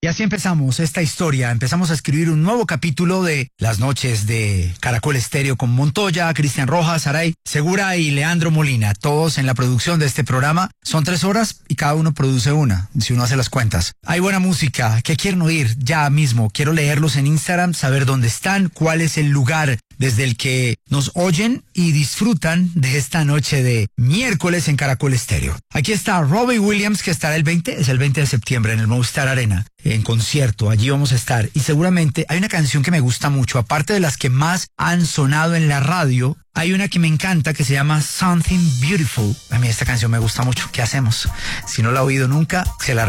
Y así empezamos esta historia, empezamos a escribir un nuevo capítulo de Las Noches de Caracol Estéreo con Montoya, Cristian Rojas, Saray Segura y Leandro Molina, todos en la producción de este programa. Son 3 horas y cada uno produce una, si uno hace las cuentas. Hay buena música, ¿qué quieren oír? Ya mismo, quiero leerlos en Instagram, saber dónde están, cuál es el lugar desde el que nos oyen y disfrutan de esta noche de miércoles en Caracol Estéreo. Aquí está Robbie Williams, que estará el 20 de septiembre en el Movistar Arena, en concierto. Allí vamos a estar. Y seguramente hay una canción que me gusta mucho, aparte de las que más han sonado en la radio, hay una que me encanta que se llama Something Beautiful. A mí esta canción me gusta mucho. ¿Qué hacemos? Si no la ha oído nunca, se la